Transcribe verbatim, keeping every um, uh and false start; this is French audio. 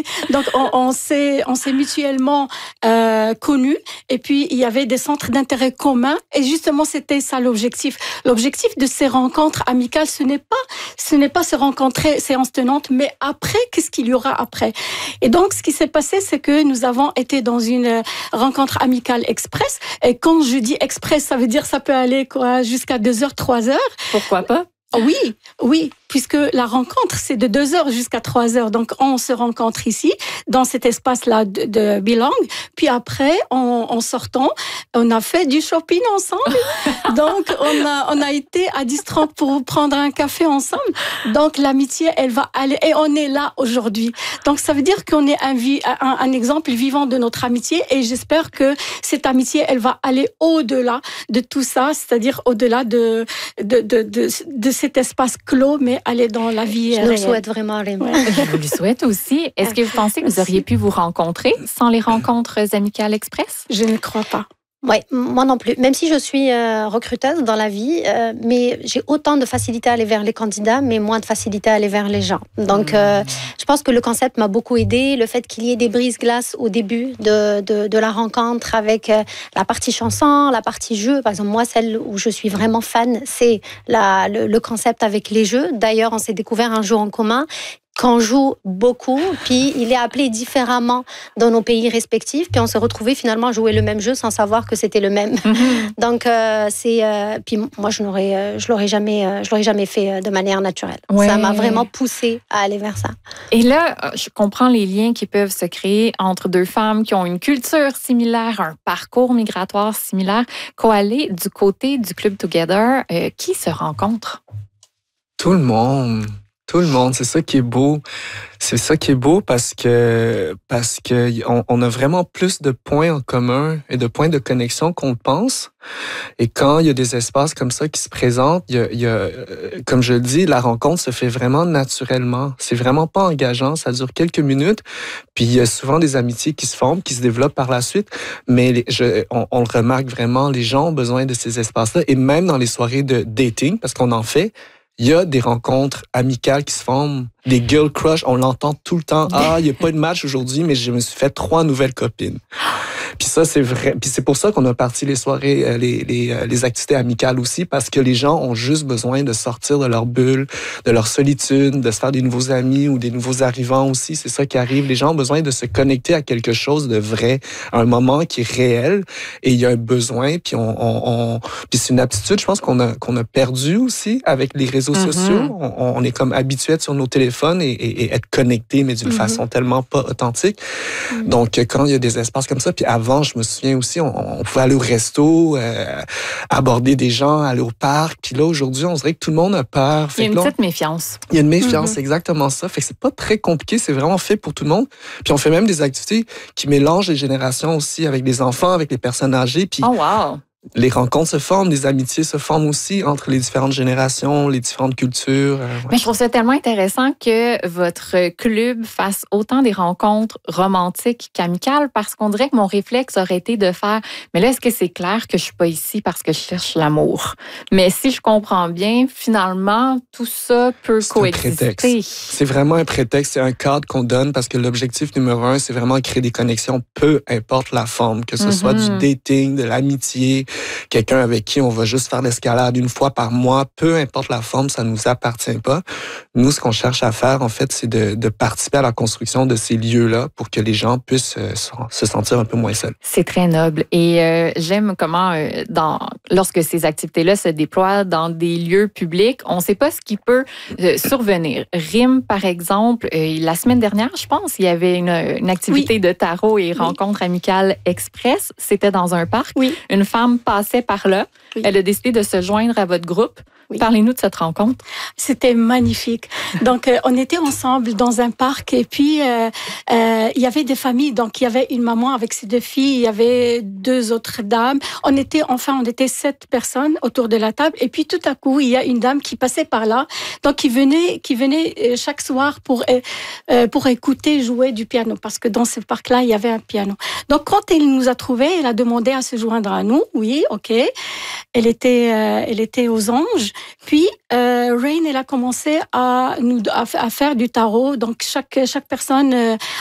connaît. Donc, on, on s'est, on s'est mutuellement euh, connus. Et puis, il y avait des centres d'intérêt communs. Et justement, c'était ça l'objectif. L'objectif de ces rencontres amicales, ce n'est pas, ce n'est pas se rencontrer séance tenante, mais après, qu'est-ce qu'il y aura après? Et donc, ce qui s'est passé, c'est que nous avons été dans une rencontre amicale express. Et quand je dis express, ça veut dire ça peut aller quoi, jusqu'à deux heures, trois heures. Pourquoi pas? Oui, oui, puisque la rencontre, c'est de deux heures jusqu'à trois heures. Donc, on se rencontre ici, dans cet espace-là de, de bilingue. Puis après, en, en sortant, on a fait du shopping ensemble. Donc, on a, on a été à Distran pour prendre un café ensemble. Donc, l'amitié, elle va aller. Et on est là aujourd'hui. Donc, ça veut dire qu'on est un, un, un exemple vivant de notre amitié. Et j'espère que cette amitié, elle va aller au-delà de tout ça, c'est-à-dire au-delà de, de, de, de, de cet espace clos, mais aller dans la vie Je réelle. nous le souhaite vraiment, Rémi. Ouais. Je vous le souhaite aussi. Est-ce que vous pensez que vous auriez pu vous rencontrer sans les rencontres amicales express? Je ne crois pas. Oui, moi non plus. Même si je suis euh, recruteuse dans la vie, euh, mais j'ai autant de facilité à aller vers les candidats, mais moins de facilité à aller vers les gens. Donc, euh, je pense que le concept m'a beaucoup aidé. Le fait qu'il y ait des brises-glaces au début de, de, de la rencontre avec euh, la partie chanson, la partie jeu. Par exemple, moi, celle où je suis vraiment fan, c'est la, le, le concept avec les jeux. D'ailleurs, on s'est découvert un jeu en commun qu'on joue beaucoup, puis il est appelé différemment dans nos pays respectifs, puis on s'est retrouvés finalement à jouer le même jeu sans savoir que c'était le même. Mm-hmm. Donc euh, c'est, euh, puis moi je n'aurais, euh, je l'aurais jamais, euh, je l'aurais jamais fait de manière naturelle. Ouais. Ça m'a vraiment poussée à aller vers ça. Et là, je comprends les liens qui peuvent se créer entre deux femmes qui ont une culture similaire, un parcours migratoire similaire. Koalé, du côté du Club Together, euh, qui se rencontre? Tout le monde. Tout le monde, c'est ça qui est beau. C'est ça qui est beau parce que parce que on, on a vraiment plus de points en commun et de points de connexion qu'on le pense. Et quand il y a des espaces comme ça qui se présentent, il y a, il y a comme je le dis, la rencontre se fait vraiment naturellement. C'est vraiment pas engageant, ça dure quelques minutes. Puis il y a souvent des amitiés qui se forment, qui se développent par la suite. Mais les, je, on, on le remarque vraiment, les gens ont besoin de ces espaces-là. Et même dans les soirées de dating, parce qu'on en fait, il y a des rencontres amicales qui se forment, des girl crush, on l'entend tout le temps. Ah, il n'y a pas de match aujourd'hui, mais je me suis fait trois nouvelles copines. Puis ça, c'est vrai. Puis c'est pour ça qu'on a parti les soirées, les, les, les activités amicales aussi, parce que les gens ont juste besoin de sortir de leur bulle, de leur solitude, de se faire des nouveaux amis ou des nouveaux arrivants aussi. C'est ça qui arrive. Les gens ont besoin de se connecter à quelque chose de vrai, à un moment qui est réel. Et il y a un besoin. Puis on, on, on puis c'est une aptitude, je pense qu'on a qu'on a perdu aussi avec les réseaux mm-hmm. sociaux. On, on est comme habitué à être sur nos téléphones et, et, et être connecté, mais d'une mm-hmm. façon tellement pas authentique. Mm-hmm. Donc quand il y a des espaces comme ça, puis avant, je me souviens aussi, on, on pouvait aller au resto, euh, aborder des gens, aller au parc. Puis là, aujourd'hui, on dirait que tout le monde a peur. Il y a une là, petite méfiance. Il y a une méfiance, mm-hmm. Mm-hmm. exactement ça. Fait que c'est pas très compliqué, c'est vraiment fait pour tout le monde. Puis on fait même des activités qui mélangent les générations aussi, avec les enfants, avec les personnes âgées. Puis oh wow! Les rencontres se forment, des amitiés se forment aussi entre les différentes générations, les différentes cultures. Euh, ouais. Mais je trouve ça tellement intéressant que votre club fasse autant des rencontres romantiques qu'amicales, parce qu'on dirait que mon réflexe aurait été de faire « Mais là, est-ce que c'est clair que je suis pas ici parce que je cherche l'amour? » Mais si je comprends bien, finalement, tout ça peut c'est coexister. C'est vraiment un prétexte, c'est un cadre qu'on donne parce que l'objectif numéro un, c'est vraiment créer des connexions, peu importe la forme, que ce mm-hmm. soit du dating, de l'amitié, quelqu'un avec qui on va juste faire l'escalade une fois par mois, peu importe la forme, ça ne nous appartient pas. Nous, ce qu'on cherche à faire, en fait, c'est de, de participer à la construction de ces lieux-là pour que les gens puissent euh, se sentir un peu moins seuls. C'est très noble. Et euh, j'aime comment, euh, dans, lorsque ces activités-là se déploient dans des lieux publics, on ne sait pas ce qui peut euh, survenir. Rime, par exemple, euh, la semaine dernière, je pense, il y avait une, une activité oui. de tarot et rencontre oui. amicale express. C'était dans un parc. Oui. Une femme passait par là. Oui. Elle a décidé de se joindre à votre groupe. Oui. Parlez-nous de cette rencontre. C'était magnifique. Donc, euh, on était ensemble dans un parc et puis euh, euh, il y avait des familles. Donc, il y avait une maman avec ses deux filles, il y avait deux autres dames. On était, enfin, on était sept personnes autour de la table. Et puis, tout à coup, il y a une dame qui passait par là, donc qui venait, qui venait chaque soir pour euh, pour écouter jouer du piano, parce que dans ce parc-là, il y avait un piano. Donc, quand elle nous a trouvés, elle a demandé à se joindre à nous. Oui, ok. Elle était, euh, elle était aux anges. Puis, euh, Rain, elle a commencé à nous à, à faire du tarot. Donc, chaque chaque personne euh,